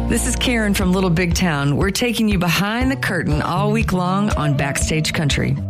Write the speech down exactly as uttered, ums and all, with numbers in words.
This is Karen from Little Big Town. We're taking you behind the curtain all week long on Backstage Country.